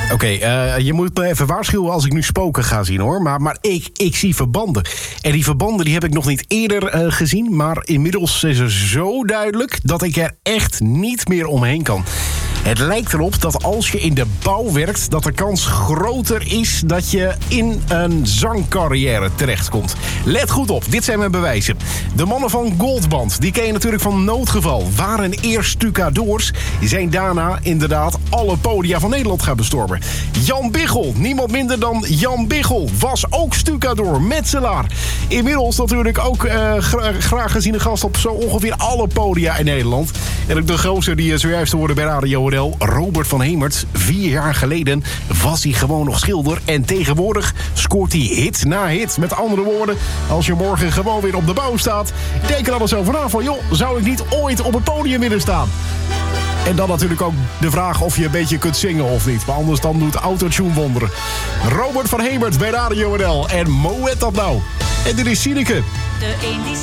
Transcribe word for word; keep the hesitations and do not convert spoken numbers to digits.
Oké, okay, uh, je moet me even waarschuwen als ik nu spoken ga zien, hoor. Maar, maar ik, ik zie verbanden. En die verbanden die heb ik nog niet eerder uh, gezien. Maar inmiddels is het zo duidelijk dat ik er echt niet meer omheen kan. Het lijkt erop dat als je in de bouw werkt, dat de kans groter is dat je in een zangcarrière terechtkomt. Let goed op, dit zijn mijn bewijzen. De mannen van Goldband, die ken je natuurlijk van Noodgeval, waren eerst stucadoors. Die zijn daarna inderdaad alle podia van Nederland gaan bestormen. Jan Biggel, niemand minder dan Jan Biggel, was ook stucadoor, metselaar. Inmiddels natuurlijk ook uh, gra- graag geziene gast op zo ongeveer alle podia in Nederland. En ook de gozer die zojuist hoorde bij Radio Robert van Hemert. Vier jaar geleden was hij gewoon nog schilder. En tegenwoordig scoort hij hit na hit. Met andere woorden, als je morgen gewoon weer op de bouw staat, denk er alles over na van, joh, zou ik niet ooit op het podium willen staan? En dan natuurlijk ook de vraag of je een beetje kunt zingen of niet. Maar anders dan doet autotune wonderen. Robert van Hemert bij Radio N L. En Moet dat nou? En dit is Sineke. De een die